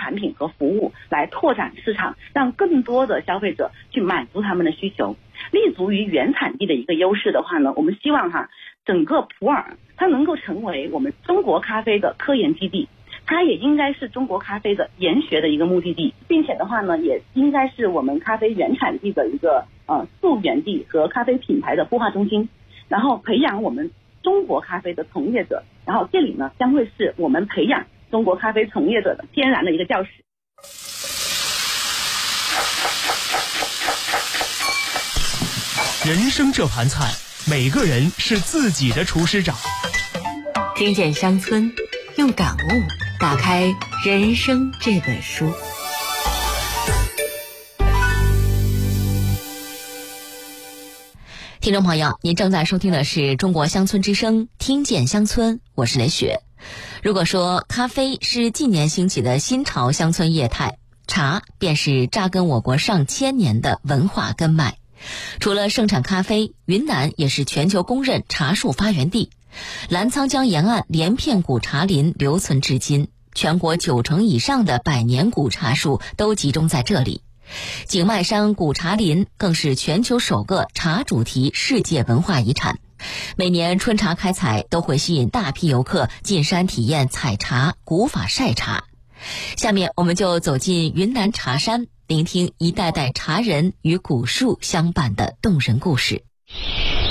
产品和服务来拓展市场，让更多的消费者去满足他们的需求。立足于原产地的一个优势的话呢，我们希望整个普洱它能够成为我们中国咖啡的科研基地，它也应该是中国咖啡的研学的一个目的地，并且的话呢，也应该是我们咖啡原产地的一个溯源地和咖啡品牌的孵化中心，然后培养我们中国咖啡的从业者，然后这里呢将会是我们培养中国咖啡从业者的天然的一个教室。 人生这盘菜，每个人是自己的厨师长。 听见乡村，用感悟打开人生这本书。 听众朋友，您正在收听的是中国乡村之声，听见乡村，我是雷雪。如果说咖啡是近年兴起的新潮乡村业态，茶便是扎根我国上千年的文化根脉。除了盛产咖啡，云南也是全球公认茶树发源地。澜沧江沿岸连片古茶林留存至今，全国90%以上的百年古茶树都集中在这里。景迈山古茶林更是全球首个茶主题世界文化遗产。每年春茶开采都会吸引大批游客进山体验采茶、古法晒茶。下面我们就走进云南茶山，聆听一代代茶人与古树相伴的动人故事。